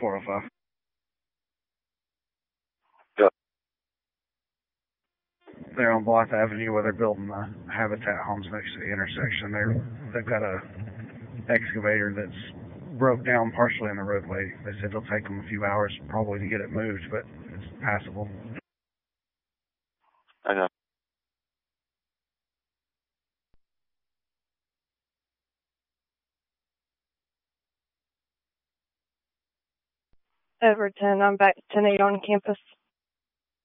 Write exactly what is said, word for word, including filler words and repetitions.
four oh five. Yeah. They're on Blythe Avenue where they're building the Habitat homes next to the intersection. They're, they've got a excavator that's broke down partially in the roadway. They said it'll take them a few hours probably to get it moved, but it's passable. I know. Overton, I'm back to ten eight on campus.